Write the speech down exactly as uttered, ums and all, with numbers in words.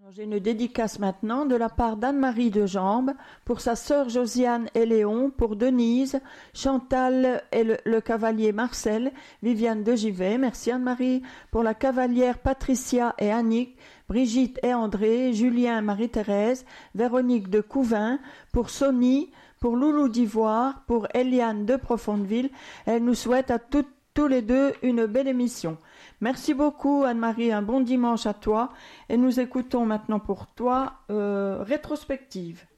J'ai une dédicace maintenant de la part d'Anne-Marie de Jambes pour sa sœur Josiane et Léon, pour Denise, Chantal et le, le cavalier Marcel, Viviane de Givet, merci Anne-Marie, pour la cavalière Patricia et Annick, Brigitte et André, Julien et Marie-Thérèse, Véronique de Couvin, pour Sony, pour Loulou d'Ivoire, pour Eliane de Profondeville. Elle nous souhaite à toutes tous les deux une belle émission. Merci beaucoup Anne-Marie, un bon dimanche à toi et nous écoutons maintenant pour toi euh, Rétrospective.